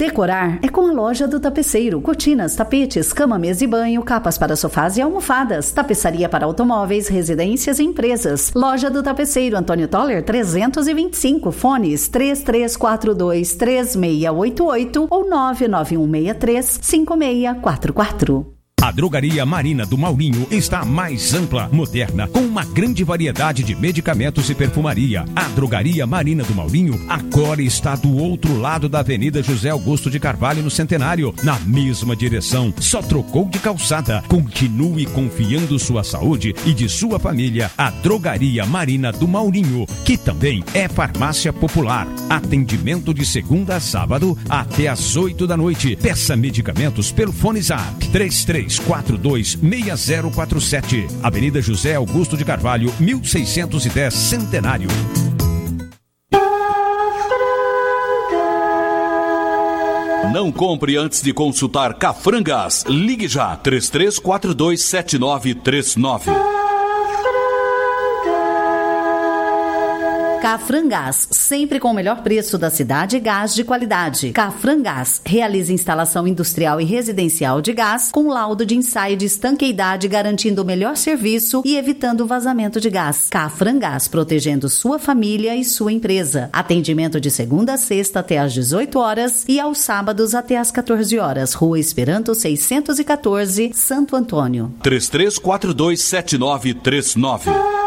Decorar é com a Loja do Tapeceiro. Cortinas, tapetes, cama, mesa e banho, capas para sofás e almofadas. Tapeçaria para automóveis, residências e empresas. Loja do Tapeceiro, Antônio Toller 325. Fones 3342-3688 ou 99163-5644. A Drogaria Marina do Maurinho está mais ampla, moderna, com uma grande variedade de medicamentos e perfumaria. A Drogaria Marina do Maurinho agora está do outro lado da Avenida José Augusto de Carvalho, no Centenário, na mesma direção. Só trocou de calçada. Continue confiando sua saúde e de sua família. A Drogaria Marina do Maurinho, que também é farmácia popular. Atendimento de segunda a sábado até às 8 da noite. Peça medicamentos pelo Fone Zap 3342-6047. Avenida José Augusto de Carvalho, 1610, Centenário. Não compre antes de consultar Cafrangás. Ligue já, 3342-7939. Cafrangás, sempre com o melhor preço da cidade e gás de qualidade. Cafrangás realiza instalação industrial e residencial de gás com laudo de ensaio de estanqueidade, garantindo o melhor serviço e evitando o vazamento de gás. Cafrangás, protegendo sua família e sua empresa. Atendimento de segunda a sexta até às 18 horas e aos sábados até às 14 horas. Rua Esperanto 614, Santo Antônio. 3342-7939.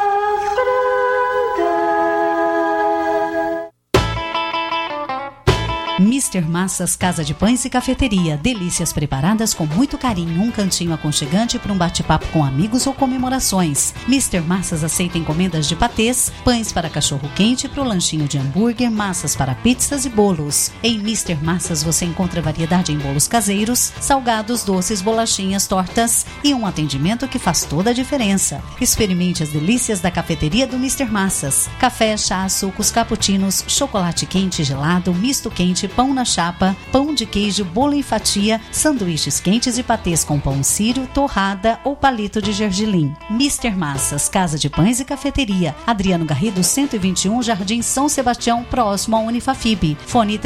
Mr. Massas Casa de Pães e Cafeteria. Delícias preparadas com muito carinho. Um cantinho aconchegante para um bate-papo com amigos ou comemorações. Mr. Massas aceita encomendas de patês, pães para cachorro-quente, para o lanchinho de hambúrguer, massas para pizzas e bolos. Em Mr. Massas você encontra variedade em bolos caseiros, salgados, doces, bolachinhas, tortas e um atendimento que faz toda a diferença. Experimente as delícias da cafeteria do Mr. Massas. Café, chá, sucos, cappuccinos, chocolate quente, gelado, misto quente, pão na chapa, pão de queijo, bolo em fatia, sanduíches quentes e patês com pão sírio, torrada ou palito de gergelim. Mr. Massas, Casa de Pães e Cafeteria. Adriano Garrido, 121, Jardim São Sebastião, próximo à Unifafib. Fone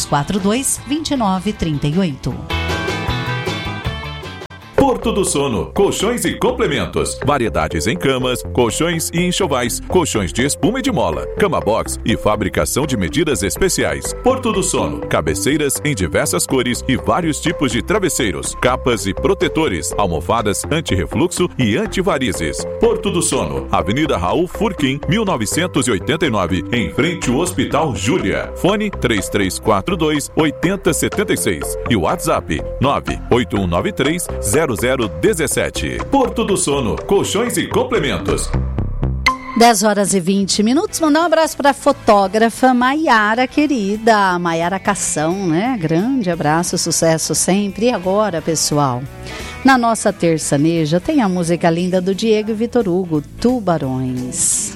3342-2938. Porto do Sono, colchões e complementos, variedades em camas, colchões e enxovais, colchões de espuma e de mola, cama box e fabricação de medidas especiais. Porto do Sono, cabeceiras em diversas cores e vários tipos de travesseiros, capas e protetores, almofadas anti-refluxo e antivarizes. Porto do Sono, Avenida Raul Furquim, 1989, em frente ao Hospital Júlia. Fone 3342-8076 e o WhatsApp 98193-0017. Porto do Sono, colchões e complementos. 10 horas e 20 minutos. Mandar um abraço para a fotógrafa Maiara, querida. Maiara Cação, né? Grande abraço, sucesso sempre. E agora, pessoal, na nossa terçaneja tem a música linda do Diego e Vitor Hugo, Tubarões.